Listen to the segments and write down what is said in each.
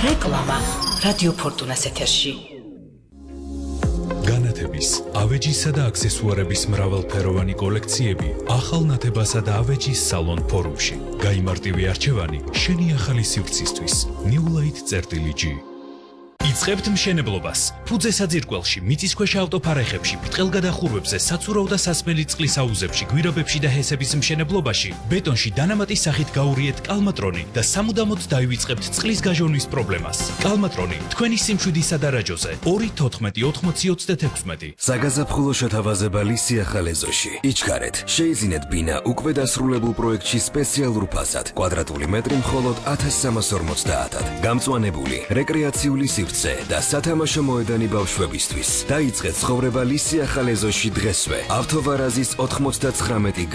რეკლამა რადიო ფორტუნას ეთერში. განათების, ავეჯისა და აქსესუარების მრავალფეროვანი კოლექციები ახალ ნათებასა და ავეჯის სალონ ფორუმში. გაიმარტივე არჩევანი შენი ახალი სივრცისთვის. Newlight.G იწყებთ მშენებლობას. ფუძე საძირკველში, მიწისქვეშა ავტოფარეხებში, ბრტყელგადახურვებზე, საცურავ და სასმელი წყლის აუზებში, გვირაბებში და ჰესების მშენებლობაში, ბეტონში დანამატის სახით გაურიეთ კალმატრონი და სამუდამოდ დაივიწყებთ წყლის გაჟონვის პრობლემას. კალმატრონი თქვენი სიმშვიდისა და რაჯოზე 2-14-80-36. საგაზაფხულო შეთავაზება ლისი ახალ ეზოში. იჩქარეთ, შეიძინეთ ბინა უკვე დასრულებულ პროექტში სპეციალურ ფასად. კვადრატული მეტრი მხოლოდ 1350-ად. გამწვანებული, რეკრეაციული და სათამაშო მოედანი ბავშვებისთვის. დაიწყეთ ცხოვრება ლისი ახალ ეზოში დღესვე. ავტოვარაზის 99G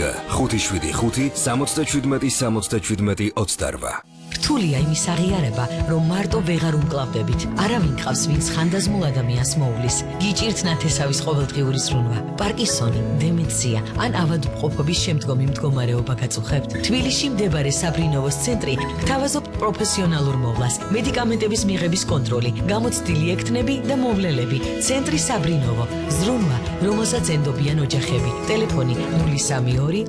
575-77-77-28. რთულია იმის აღიარება, რომ მარტო ვეღარ უმკლავდებით. არავინ ყავს, ვინც ხანდაზმულ ადამიანს მოუვლის. გიჭირთ ნათესავის ყოველდღიური ზრუნვა, პარკინსონი, დემენცია ან ავადმყოფობის შემდგომი მდგომარეობა გაწუხებთ. თბილისში მდებარე საბრინოვოს ცენტრი გთავაზობთ პროფესიონალურ მოვლას, მედიკამენტების მიღების კონტროლი, გამოცდილი ექთნები და მოვლელები. ცენტრი საბრინოვო, ზრუნვა, რომელსაც ენდობიან ოჯახები. ტელეფონი 032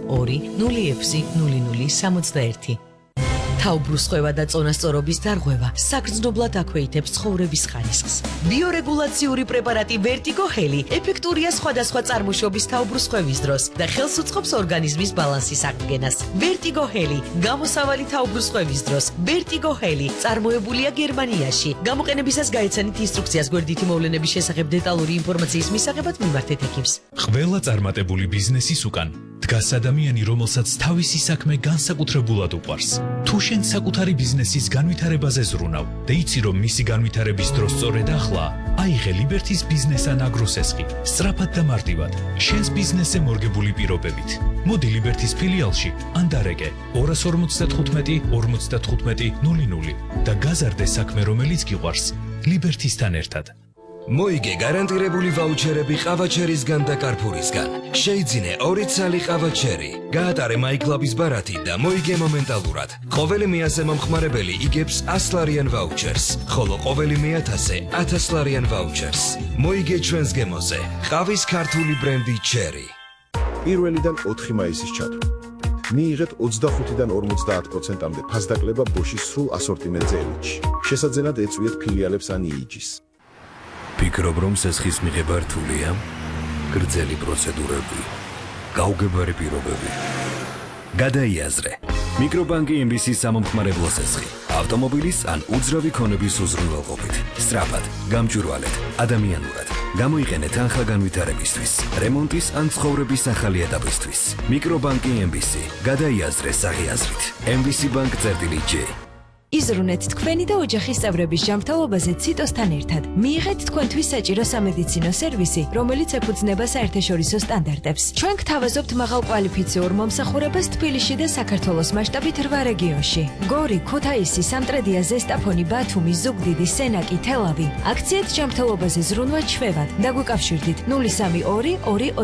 2 06 0061. თაუბრუსხვევა და წონასწორობის დარღვევა საგრძნობლად აქვეითებს ცხოვრების ხარისხს. ბიორეგულაციური პრეპარატი Vertigo Heli ეფექტურია სხვადასხვა წარმოშობის თაუბრუსხვევის დროს და ხელს უწყობს ორგანიზმის ბალანსის აღდგენას. Vertigo Heli გამოსავალი თაუბრუსხვევის დროს. Vertigo Heli წარმოებულია გერმანიაში. გამოყენებისას გაეცანით ინსტრუქციას გვერდითი მოვლენების შესახებ დეტალური ინფორმაციის მისაღებად მიმართეთ ექიმს. ყველა წარმატებული ბიზნესის უკან დგას ადამიანი, რომელსაც თავისი საქმე განსაკუთრებულად უყვარს. თუ შენ საკუთარი ბიზნესის განვითარებაზე ზრუნავ და იცი, რომ მისი განვითარების დრო სწორედ ახლა, აიღე ლიბერთის ბიზნეს ან აგროსესხი, სწრაფად და მარტივად, შენს ბიზნესზე მორგებული პირობებით. მოდი ლიბერთის ფილიალში ან დარეკე 255 55 00 და გაზარდე საქმე, რომელიც გიყვარს, ლიბერთისთან ერთად. მოიგე გარანტირებული ვაუჩერები ყავაჩერისგან და კარფურისგან. შეიძინე 2 ცალი ყავაჩერი. გაატარე MyClub-ის ბარათი და მოიგე მომენტალურად. ყოველი 100-ზე მომხმარებელი იგებს 100 ლარიან ვაუჩერს, ხოლო ყოველი 1000-ზე 1000 ლარიან ვაუჩერს. მოიგე ჩვენს გემოზე. ყავის ქართული ბრენდი Cherry. 1-დან 4 მაისის ჩათვლით. მიიღეთ 25-დან 50%-მდე ფასდაკლება Bosch-ის სრულ ასორტიმენტზე ელიტში. შესაძენად ეწვიეთ ფილიალებს ან EEG-ს. ფიქრობ, რომ სესხის მიღება რთულია? გრძელი პროცედურები, გაუგებარი პირობები. გადაიაზრე. მიკრობანკი MBC-ის სამომხმარებლო სესხი. ავტომობილის ან უძრავი ქონების უზრუნველყოფით. სწრაფად, გამჭვირვალედ, ადამიანურად. გამოიყენეთ თანხა განვითარებისთვის, რემონტის ან ცხოვრების ახალი ეტაპისთვის. მიკრობანკი MBC. გადაიაზრე საღიაზრით. MBC-Bank.G იზრუნეთ თქვენი და ოჯახის წევრების ჯანმრთელობაზე ციტოსთან ერთად. მიიღეთ თქვენთვის საჭირო სამედიცინო სერვისი, რომელიც ეფუძნება საერთაშორისო სტანდარტებს. ჩვენ გთავაზობთ მაღალკვალიფიციურ მომსახურებას თბილისში და საქართველოს მასშტაბით 8 რეგიონში. გორი, ქუთაისი, სამტრედია, ზესტაფონი, ბათუმი, ზუგდიდი, სენაკი, თელავი. აქციეთ ჯანმრთელობაზე ზრუნვა ჩვევად. დაგვიკავშირდით 032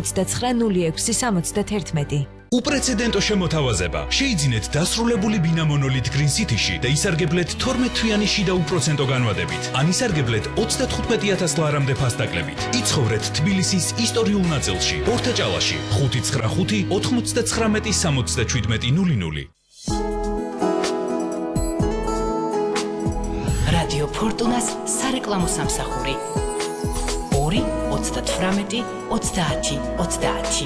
229 0671. უპრეცედენტო შემოთავაზება. შეიძინეთ დასრულებული ბინა მონოლით Green City-ში და ისარგებლეთ 12-თვიანი შიდა უპროცენტო განვადებით. ან ისარგებლეთ 35,000 ლარამდე ფასდაკლებით. იცხოვრეთ თბილისის ისტორიულ ნაწილში, ორთაჭალაში, 595 99 67 00. რადიო ფორტუნას სარეკლამო სამსახური 2-38-30-30.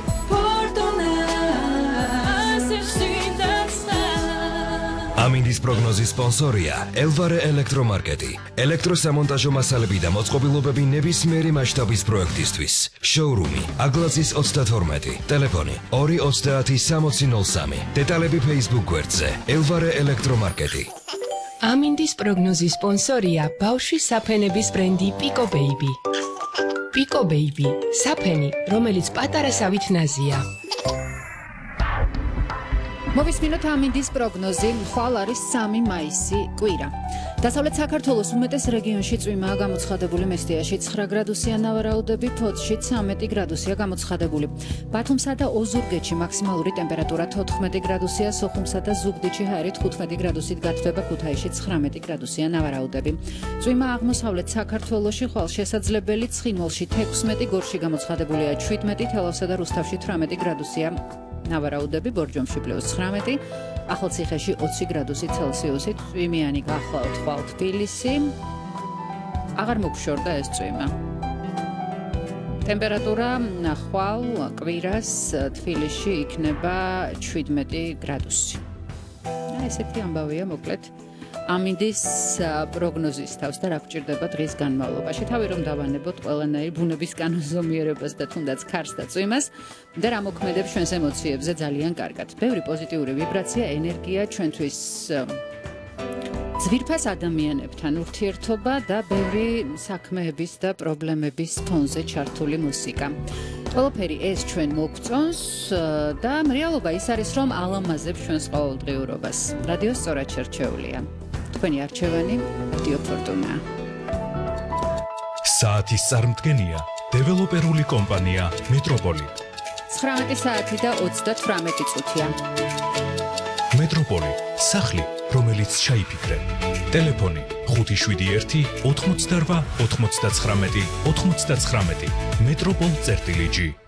ამინდის პროგნოზის სპონსორია Elvare ელექტრომარკეტი. ელექტროსამონტაჟო მასალები და მოწყობილობები ნებისმიერი მასშტაბის პროექტისთვის. შოურუმი აგლაზის 32, ტელეფონი 230-6003. დეტალები Facebook გვერდზე Elvare ელექტრომარკეტი. ამინდის პროგნოზის სპონსორია ბავშვის საფენების ბრენდი Pico Baby. Pico Baby, საფენი, რომელიც პატარა სავით ნაზია. მოვისმინოთ ამინდის პროგნოზი. ხვალ არის 3 მაისი კვირა. დასავლეთ საქართველოს უმეტეს რეგიონში წვიმაა გამოცხადებული, მესტიაში 9 გრადუსია ნავარაუდები, ფოთში 13 გრადუსია გამოცხადებული. ბათუმსა და ოზურგეთში მაქსიმალური ტემპერატურა 14 გრადუსია, სოხუმსა და ზუგდიდში ჰაერით 15 გრადუსით გათბება, ქუთაისში 19 გრადუსია ნავარაუდები. წვიმა აღმოსავლეთ საქართველოში, ხვალ შესაძლებელი, ცხინვალში 16, გორში გამოცხადებულია 17, თელავსა და რუსთავში 18 გრადუსია ნავარაუდები, ბორჯომში +19, ახალციხეში 20 გრადუსი ცელსიუსით, წვიმიანი გახლავთ ხვალ თბილისი. აღარ მოგშორდა ეს წვიმა. ტემპერატურა ხვალ კვირას თბილისში იქნება 17 გრადუსი. ესეთი ამბავია მოკლედ ამინდის პროგნოზის თავს და რა გვჭირდება დღის განმავლობაში. თავი რომ დავანებოთ ყველანაირ ბუნების კანონზომიერებას და თუნდაც ქარს და წვიმას და რა მოქმედებს ჩვენს ემოციებზე ძალიან კარგად. ბევრი პოზიტიური ვიბრაცია, ენერგია ჩვენთვის ძვირფას ადამიანებთან ურთიერთობა და ბევრი საქმეების და პრობლემების ფონზე ჩართული მუსიკა. ყველაფერი ეს ჩვენ მოგწონს და რეალობა ის არის, რომ ალამაზებს ჩვენს ყოველდღიურობას. რადიო სწორად შერჩეულია. თქვენი არჩევანი რადიო ფორტუნა. საათის წარმდგენია დეველოპერული კომპანია მეტროპოლი. 19 საათი და 38 წუთია. მეტროპოლი, სახლი, რომელიც ჩაიფიქრე. ტელეფონი 571 88 99 99. მეტროპოლ-G